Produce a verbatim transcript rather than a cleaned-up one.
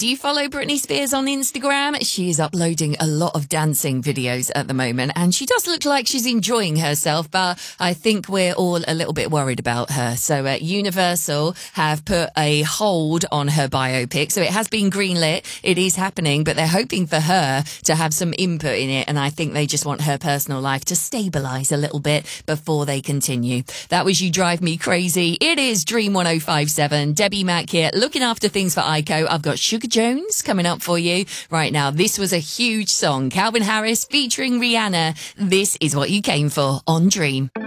Do you follow Britney Spears on Instagram? She's uploading a lot of dancing videos at the moment, and she does look like she's enjoying herself, but I think we're all a little bit worried about her. So uh, Universal have put a hold on her biopic, so it has been greenlit. It is happening, but they're hoping for her to have some input in it, and I think they just want her personal life to stabilise a little bit before they continue. That was You Drive Me Crazy. It is Dream one oh five seven. Debbie Mack here, looking after things for Ico. I've got Sugar Jones coming up for you right now. This was a huge song. Calvin Harris featuring Rihanna. This is what you came for on Dream.